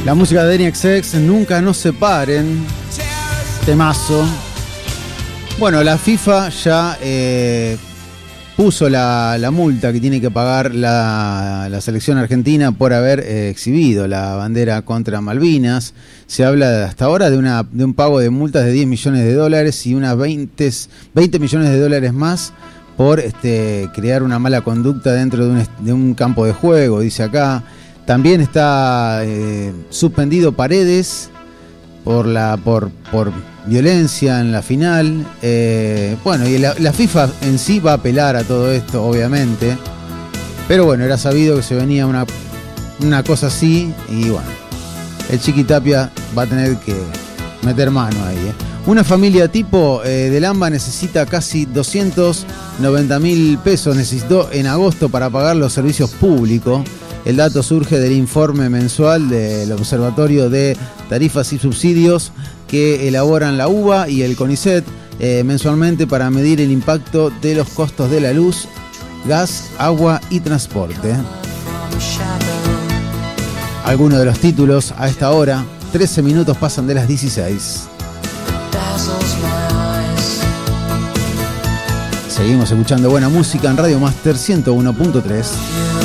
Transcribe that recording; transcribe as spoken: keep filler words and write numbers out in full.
La música de N X X, Nunca nos separen. Temazo. Bueno, la FIFA ya eh, puso la, la multa que tiene que pagar la, la selección argentina por haber eh, exhibido la bandera contra Malvinas. Se habla hasta ahora de, una, de un pago de multas de diez millones de dólares y unas veinte, veinte millones de dólares más por este, crear una mala conducta dentro de un, de un campo de juego, dice acá. También está eh, suspendido Paredes por la por, por violencia en la final. Eh, bueno, y la, la FIFA en sí va a apelar a todo esto, obviamente. Pero bueno, era sabido que se venía una, una cosa así. Y bueno, el Chiqui Tapia va a tener que meter mano ahí. ¿eh? Una familia tipo eh, del AMBA necesita casi doscientos noventa mil pesos. Necesitó en agosto para pagar los servicios públicos. El dato surge del informe mensual del Observatorio de Tarifas y Subsidios que elaboran la U B A y el CONICET eh, mensualmente para medir el impacto de los costos de la luz, gas, agua y transporte. Algunos de los títulos a esta hora, trece minutos pasan de las dieciséis. Seguimos escuchando buena música en Radio Master ciento uno punto tres.